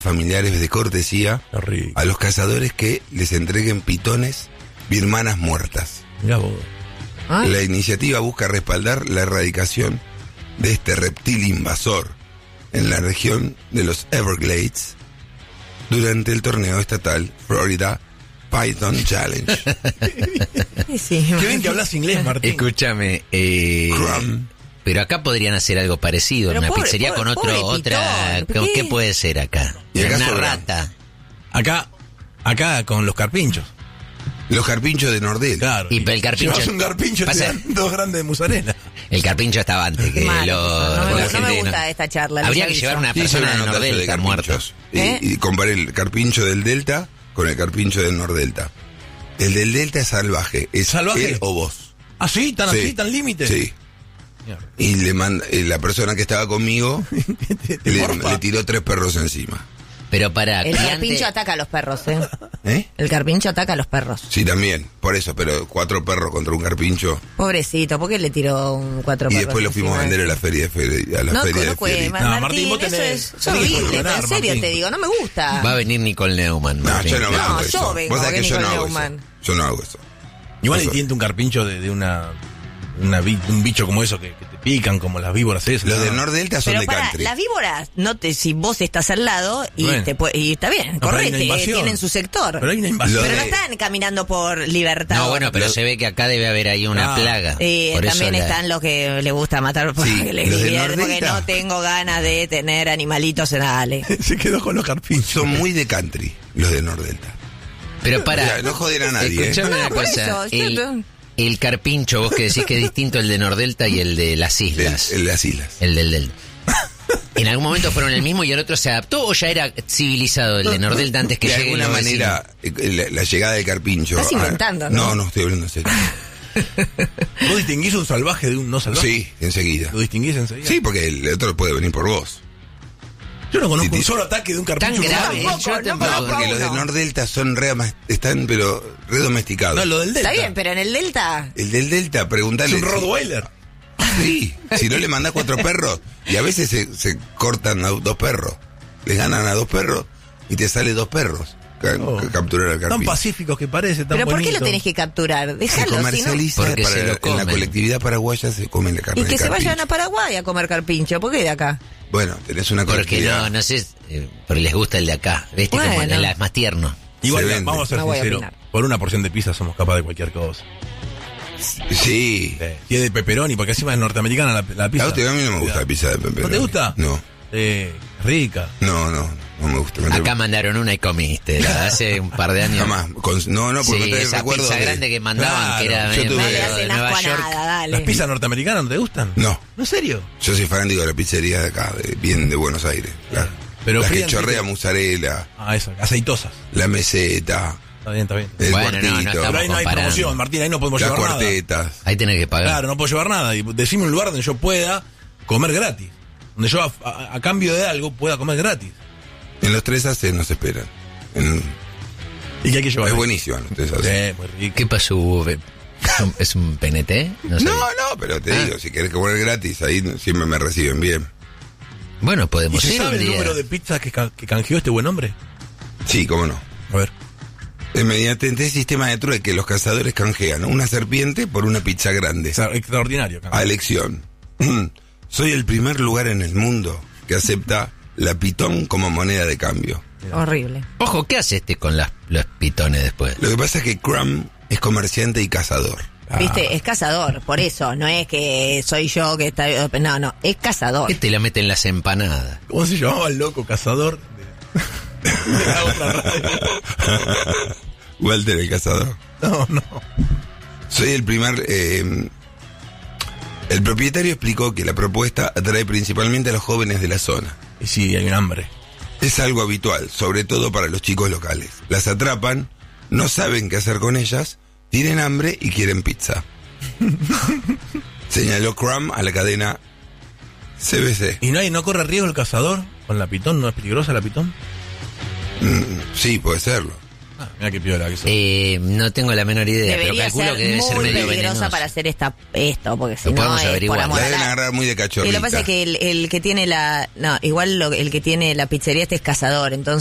familiares de cortesía a los cazadores que les entreguen pitones birmanas muertas. Mirá vos. La iniciativa busca respaldar la erradicación de este reptil invasor en la región de los Everglades durante el torneo estatal Florida Python Challenge. Sí, Qué bien que hablas inglés, Martín. Escúchame, pero acá podrían hacer algo parecido, pero una pobre, pizzería pobre, con otra. pitón, ¿Qué puede ser acá? Y acá Una sobra. rata. Acá con los carpinchos. Los carpinchos de Nordel. Claro. Y el carpincho. Llevas un carpincho, te pasa- dan 2 grandes de musarela. El carpincho estaba antes que Mal, la no gente me de gusta esta charla. Habría les que llevar aviso. una Hice persona una de nota sobre Nordelta muerta. carpinchos. ¿Eh? Y comparé el carpincho del Delta con el carpincho del Nordelta. El del Delta es salvaje. ¿Es ¿Salvaje? él o vos? ¿Ah, sí? ¿Tan Sí. así? ¿Tan límite? Sí. Mierda. Y le manda, la persona que estaba conmigo Te le morfa. tiró 3 perros encima. Pero para El criante- carpincho ataca a los perros, ¿eh? ¿Eh? El carpincho ataca a los perros. Sí, también. Por eso, pero 4 perros contra un carpincho. Pobrecito, ¿por qué le tiró un 4 Y perros? después lo fuimos a encima? vender a la feria de No, Fierita. Martín, Martín, vos eso tenés- es tenés que horrible, solucionar, pero en serio Martín. te digo, no me gusta. Va a venir Nicole Neumann. No, Martín. yo no me No, hago yo eso. vengo, Vos sabés que yo Nicole no hago Neumann. eso. Yo no hago eso. Igual Eso. tiene un carpincho de un bicho como eso que te pican, como las víboras esas. Los ¿no? del Nordelta son Pero de para, country. las víboras, si vos estás al lado y Bueno. y está bien, No, pero hay una correte, invasión. tienen su sector. Pero hay una invasión. Pero no de- están caminando por libertad. No, bueno, pero Los- se ve que acá debe haber ahí una plaga. Por eso también la- están los que les gusta matar porque Sí, les los del divierte, porque Nordelta. no tengo ganas de tener animalitos en Ale. Se quedó con los carpinchos. Son muy de country, los del Nordelta. Pero para. Mira, no joden a nadie. Escuchame No, una por cosa. eso, yo- El carpincho, vos que decís que es distinto el de Nordelta y el de las islas. El de las islas. El del Delta. ¿En algún momento fueron el mismo y el otro se adaptó o ya era civilizado el de Nordelta antes que De llegue alguna el manera, la llegada del carpincho. Estás inventando, ¿no? No, estoy hablando en serio. ¿Vos distinguís un salvaje de un no salvaje? Sí, enseguida. ¿Lo distinguís enseguida? Sí, porque el otro puede venir por vos. Yo no conozco Sí, un solo ataque de un carpincho. Tan grave. Tampoco, Yo no tampoco. conozco Porque a los de uno. Nordelta son están pero redomesticados. No, lo del Delta. Está bien, pero en el Delta. El del Delta, Es preguntale. un Rottweiler. Sí, si no le mandás 4 perros, y a veces se cortan a 2 perros. Les ganan a 2 perros y te sale 2 perros. Capturar al Tan carpincho. pacíficos que parece, tan ¿Pero por qué bonito. lo tenés que capturar? Se Déjalo, si no. comercializa Porque se lo en la comen. colectividad paraguaya se come la carne Y que de se vayan carpincho. a Paraguay a comer carpincho. ¿Por qué de acá? Bueno, tenés una Porque colectividad. no sé, porque les gusta el de acá. ¿Viste? Como Bueno. es más tierno. Igual, Se vende. vamos a ser No voy a sinceros. opinar. Por una porción de pizza somos capaces de cualquier cosa. Sí. Y es de pepperoni, porque encima es norteamericana la pizza. A usted a mí no me gusta la pizza de pepperoni. ¿No te gusta? No, Rica. no me gusta. Acá mandaron una y comiste. Hace un par de años. Jamás. No, porque Sí, no te esa recuerdo pizza de- grande que mandaban, Claro, que era yo tuve- No medio le Pero hacen de Nueva asco a York. nada, dale. ¿Las pizzas norteamericanas no te gustan? No. ¿En serio? Yo soy fanático de la pizzería de acá, bien de Buenos Aires. Pero la que frían, chorrea ¿sí? mozzarella, Ah, eso, aceitosas. la meseta, Está bien, está bien. el Bueno, no, no cuartito, estamos Pero ahí no hay comparando. promoción, Martín, ahí no podemos las llevar nada. cuartetas. Ahí tenés que pagar. Claro, no puedo llevar nada. Y decime un lugar donde yo pueda comer gratis. Donde yo a cambio de algo pueda comer gratis. En los 3 AC nos esperan. ¿Y qué hay que llevar? Es buenísimo los 3 AC. Muy rico. ¿Qué pasó? ¿Es un PNT? No sé. No, pero te digo, si querés comer gratis, ahí siempre me reciben bien. Bueno, ¿Y podemos se ir sabe un el día. número de pizzas que canjeó este buen hombre? Sí, cómo no. A ver. Mediante este sistema de trueque, los cazadores canjean una serpiente por una pizza grande. Extraordinario. A elección. Soy el primer lugar en el mundo que acepta la pitón como moneda de cambio. Horrible. Ojo, ¿qué hace con los pitones después? Lo que pasa es que Crumb es comerciante y cazador. Viste, es cazador, por eso, no es que soy yo que está... No, es cazador. ¿Qué te la mete en las empanadas? ¿Cómo se llamaba el loco cazador de la otra radio? Walter el cazador. No. Soy el primer... el propietario explicó que la propuesta atrae principalmente a los jóvenes de la zona. Y sí, hay un hambre. Es algo habitual, sobre todo para los chicos locales. Las atrapan, no saben qué hacer con ellas, tienen hambre y quieren pizza. Señaló Crumb a la cadena CBC. ¿Y no corre riesgo el cazador con la pitón? ¿No es peligrosa la pitón? Sí, puede serlo. Mira qué piola que sos. No tengo la menor idea, pero Debería calculo ser que debe ser muy medio peligrosa venenoso. para hacer esto, porque si Lo no podemos es por averiguar. amor La al deben arte. agarrar muy de Y cachorrita. lo que pasa es que el que tiene el que tiene la pizzería este es cazador, entonces